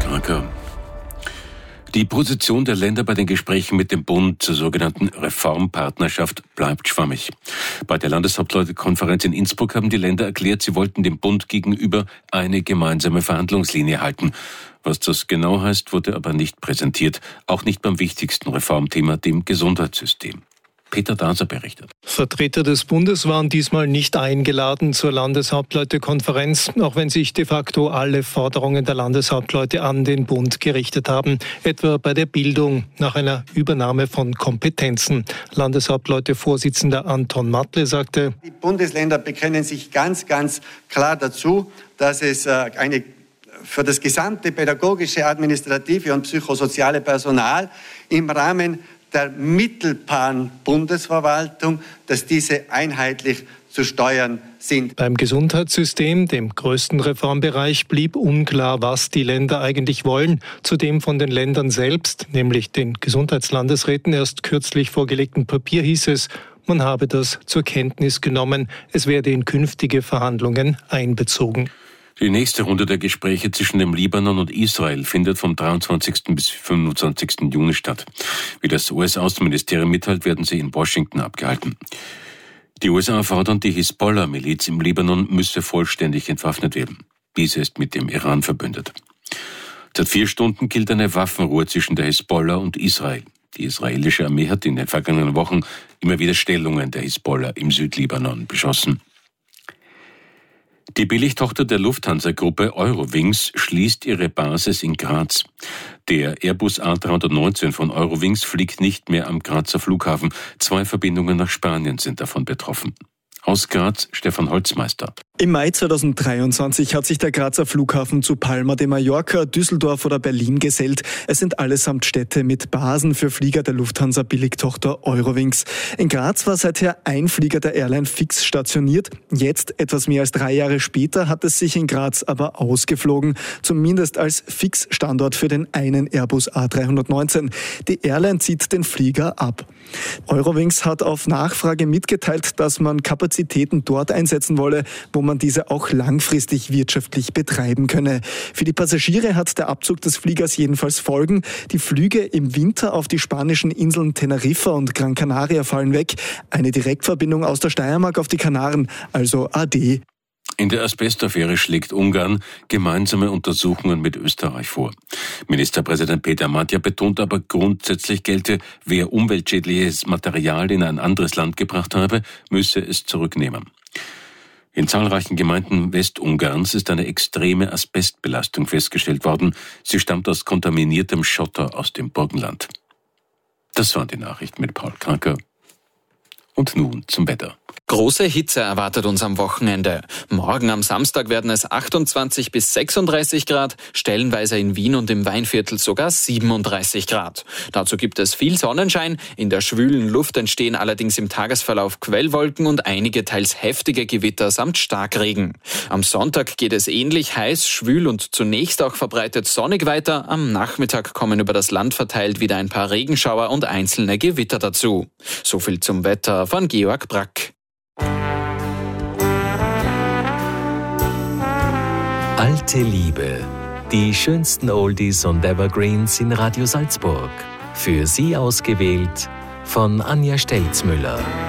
Kranker. Die Position der Länder bei den Gesprächen mit dem Bund zur sogenannten Reformpartnerschaft bleibt schwammig. Bei der Landeshauptleutekonferenz in Innsbruck haben die Länder erklärt, sie wollten dem Bund gegenüber eine gemeinsame Verhandlungslinie halten. Was das genau heißt, wurde aber nicht präsentiert, auch nicht beim wichtigsten Reformthema, dem Gesundheitssystem. Peter Daser berichtet. Vertreter des Bundes waren diesmal nicht eingeladen zur Landeshauptleutekonferenz, auch wenn sich de facto alle Forderungen der Landeshauptleute an den Bund gerichtet haben, etwa bei der Bildung nach einer Übernahme von Kompetenzen. Landeshauptleute-Vorsitzender Anton Matle sagte: Die Bundesländer bekennen sich ganz, ganz klar dazu, dass es für das gesamte pädagogische, administrative und psychosoziale Personal im Rahmen der mittelbaren Bundesverwaltung, dass diese einheitlich zu steuern sind. Beim Gesundheitssystem, dem größten Reformbereich, blieb unklar, was die Länder eigentlich wollen. Zudem von den Ländern selbst, nämlich den Gesundheitslandesräten, erst kürzlich vorgelegten Papier hieß es, man habe das zur Kenntnis genommen. Es werde in künftige Verhandlungen einbezogen. Die nächste Runde der Gespräche zwischen dem Libanon und Israel findet vom 23. bis 25. Juni statt. Wie das US-Außenministerium mitteilt, werden sie in Washington abgehalten. Die USA fordern, die Hisbollah-Miliz im Libanon müsse vollständig entwaffnet werden. Diese ist mit dem Iran verbündet. Seit 4 Stunden gilt eine Waffenruhe zwischen der Hisbollah und Israel. Die israelische Armee hat in den vergangenen Wochen immer wieder Stellungen der Hisbollah im Südlibanon beschossen. Die Billigtochter der Lufthansa-Gruppe Eurowings schließt ihre Basis in Graz. Der Airbus A319 von Eurowings fliegt nicht mehr am Grazer Flughafen. 2 Verbindungen nach Spanien sind davon betroffen. Aus Graz, Stefan Holzmeister. Im Mai 2023 hat sich der Grazer Flughafen zu Palma de Mallorca, Düsseldorf oder Berlin gesellt. Es sind allesamt Städte mit Basen für Flieger der Lufthansa-Billigtochter Eurowings. In Graz war seither ein Flieger der Airline fix stationiert. Jetzt, etwas mehr als 3 Jahre später, hat es sich in Graz aber ausgeflogen. Zumindest als Fixstandort für den einen Airbus A319. Die Airline zieht den Flieger ab. Eurowings hat auf Nachfrage mitgeteilt, dass man Kapazitäten dort einsetzen wolle, wo man diese auch langfristig wirtschaftlich betreiben könne. Für die Passagiere hat der Abzug des Fliegers jedenfalls Folgen. Die Flüge im Winter auf die spanischen Inseln Teneriffa und Gran Canaria fallen weg. Eine Direktverbindung aus der Steiermark auf die Kanaren, also AD. In der Asbestaffäre schlägt Ungarn gemeinsame Untersuchungen mit Österreich vor. Ministerpräsident Peter Matja betont aber, grundsätzlich gelte, wer umweltschädliches Material in ein anderes Land gebracht habe, müsse es zurücknehmen. In zahlreichen Gemeinden Westungarns ist eine extreme Asbestbelastung festgestellt worden. Sie stammt aus kontaminiertem Schotter aus dem Burgenland. Das waren die Nachrichten mit Paul Kranker. Und nun zum Wetter. Große Hitze erwartet uns am Wochenende. Morgen am Samstag werden es 28 bis 36 Grad, stellenweise in Wien und im Weinviertel sogar 37 Grad. Dazu gibt es viel Sonnenschein. In der schwülen Luft entstehen allerdings im Tagesverlauf Quellwolken und einige teils heftige Gewitter samt Starkregen. Am Sonntag geht es ähnlich heiß, schwül und zunächst auch verbreitet sonnig weiter. Am Nachmittag kommen über das Land verteilt wieder ein paar Regenschauer und einzelne Gewitter dazu. So viel zum Wetter von Georg Brack. Alte Liebe. Die schönsten Oldies und Evergreens in Radio Salzburg. Für Sie ausgewählt von Anja Stelzmüller.